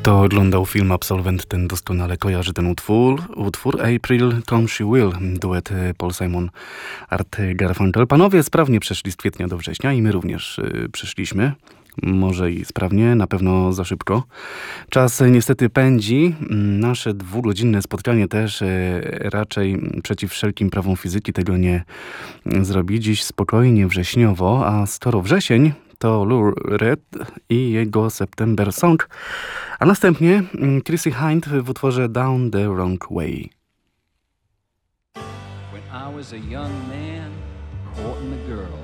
Kto oglądał film Absolwent, ten doskonale kojarzy ten utwór April Come She Will, duet Paul Simon, Art Garfunkel. Panowie sprawnie przeszli z kwietnia do września i my również przeszliśmy. Może i sprawnie, na pewno za szybko. Czas niestety pędzi. Nasze 2-godzinne spotkanie też raczej przeciw wszelkim prawom fizyki tego nie zrobi. Dziś spokojnie wrześniowo, a skoro wrzesień, to Lou Reed i jego September Song, a następnie Chrissie Hynde w utworze Down the Wrong Way. When I was a young man courting a girl,